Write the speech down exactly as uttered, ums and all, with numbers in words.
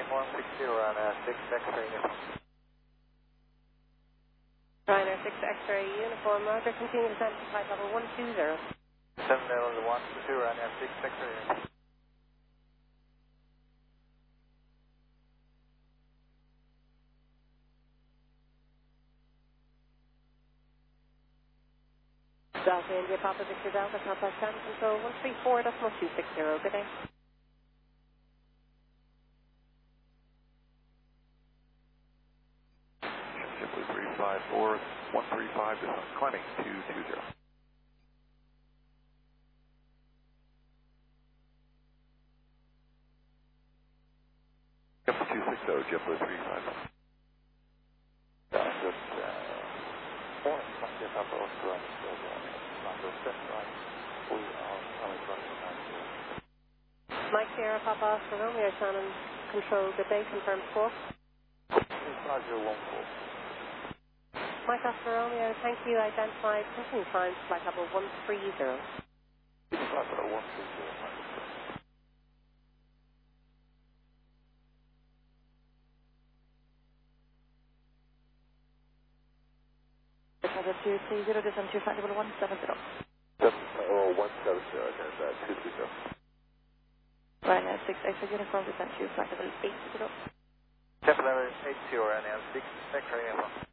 Uniform six zero on uh, six X-ray uniform. Ryanair six X-ray uniform, Roger, continue descent to flight level one two zero. seven level one two zero on uh, six X-ray uniform. Delta India Papa Victor Delta, contact ground control one three four decimal two six zero, good day. JetBlue three five four, one three five, climbing two two zero. JetBlue two six zero, JetBlue three five four. Yeah, just, uh, morning, India Papa Oscar, Lando seven nine, we are coming from the nine zero. Mike Sierra Papa Oscar Romeo, Shannon control, good day, confirmed squawk. five zero one four. Mike Oscar Romeo, thank you, identified, continue climb to flight level one three zero. five zero one three zero. two three zero, descend to flight level one seven zero. Oh, one seven zero, and uh, two three zero. Ryanair six X-ray uniform, descend to flight level eight zero. Temp level eight zero, and uh, six X-ray uniform.